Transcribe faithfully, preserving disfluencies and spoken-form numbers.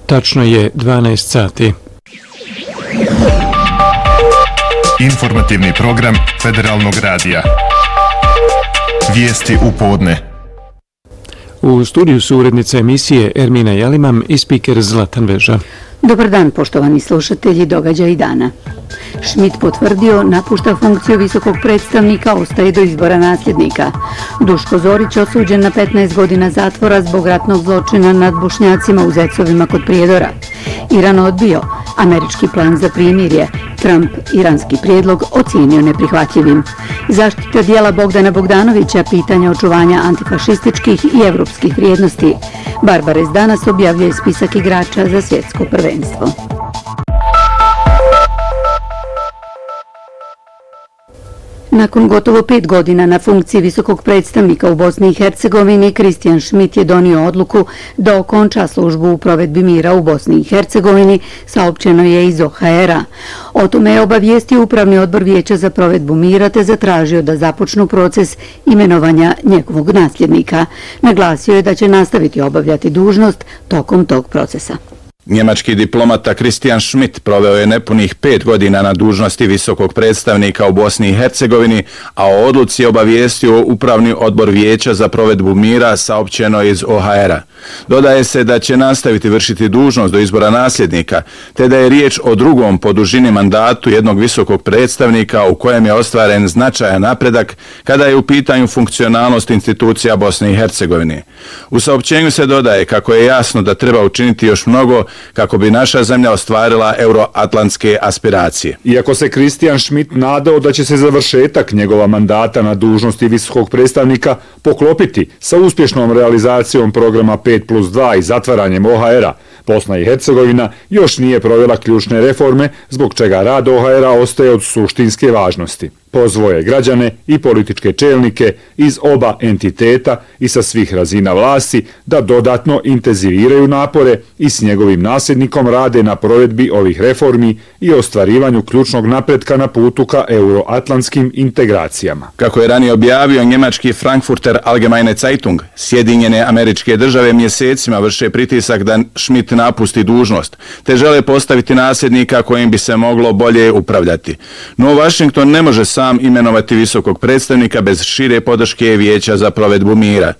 Tačno je dvanaest sati. Informativni program Federalnog radija. Vijesti u podne. U studiju su urednica emisije Ermina Jalimam i spiker Zlatan Veža. Dobar dan, poštovani slušatelji događaja i dana. Schmidt potvrdio, napušta funkciju visokog predstavnika, ostaje do izbora nasljednika. Duško Zorić osuđen na petnaest godina zatvora zbog ratnog zločina nad Bošnjacima u Zecovima kod Prijedora. Iran odbio američki plan za primirje. Trump iranski prijedlog ocijenio neprihvatljivim. Zaštita dijela Bogdana Bogdanovića, pitanja očuvanja antifašističkih i evropskih vrijednosti. Barbares danas objavljuje spisak igrača za svjetsko prvenstvo. Nakon gotovo pet godina na funkciji visokog predstavnika u Bosni i Hercegovini, Kristijan Schmidt je donio odluku da okonča službu u provedbi mira u Bosni i Hercegovini, saopćeno je iz O H R-a. O tome je obavijestio Upravni odbor Vijeća za provedbu mira te zatražio da započnu proces imenovanja njegovog nasljednika. Naglasio je da će nastaviti obavljati dužnost tokom tog procesa. Njemački diplomata Kristijan Schmidt proveo je nepunih pet godina na dužnosti visokog predstavnika u Bosni i Hercegovini, a o odluci je obavijestio Upravni odbor Vijeća za provedbu mira, saopćeno iz O H R-a. Dodaje se da će nastaviti vršiti dužnost do izbora nasljednika, te da je riječ o drugom po dužini mandatu jednog visokog predstavnika u kojem je ostvaren značajan napredak kada je u pitanju funkcionalnost institucija Bosne i Hercegovine. U saopćenju se dodaje kako je jasno da treba učiniti još mnogo kako bi naša zemlja ostvarila euroatlantske aspiracije. Iako se Kristijan Schmidt nadao da će se završetak njegova mandata na dužnosti visokog predstavnika poklopiti sa uspješnom realizacijom programa pet plus dva i zatvaranjem O H R-a, Bosna i Hercegovina još nije provela ključne reforme, zbog čega rad O H R-a ostaje od suštinske važnosti. Pozvao je građane i političke čelnike iz oba entiteta i sa svih razina vlasti da dodatno intenziviraju napore i s njegovim nasljednikom rade na provedbi ovih reformi i ostvarivanju ključnog napretka na putu ka euroatlantskim integracijama. Kako je ranije objavio njemački Frankfurter Allgemeine Zeitung, Sjedinjene Američke Države mjesecima vrše pritisak da Schmidt napusti dužnost, te žele postaviti nasljednika kojim bi se moglo bolje upravljati. No Washington ne može sam imenovati visokog predstavnika bez šire podrške Vijeća za provedbu mira.